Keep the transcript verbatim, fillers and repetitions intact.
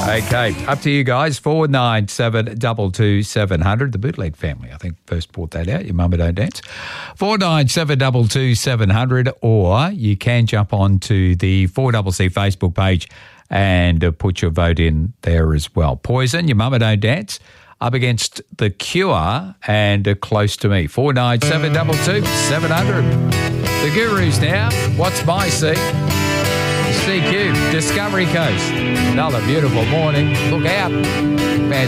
Okay, up to you guys. four nine seven two two seven zero zero. The Bootleg family, I think, first brought that out. Your mama don't dance. four nine seven two two seven zero zero, or you can jump on to the four C C Facebook page and uh, put your vote in there as well. Poison, Your Mama Don't Dance, up against The Cure and uh, Close to Me. four nine seven two two seven zero zero. The Gurus now. What's My Seat? C Q, Discovery Coast. Another beautiful morning. Look out. Man,